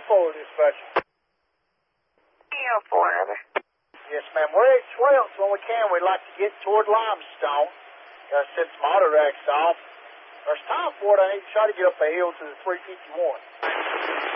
4, dispatcher. Kilo 4, another. Yes, ma'am. We're at 12th when we can. We'd like to get toward Limestone. Gotta set some auto racks off. There's time for it. I need to try to get up a hill to the 351.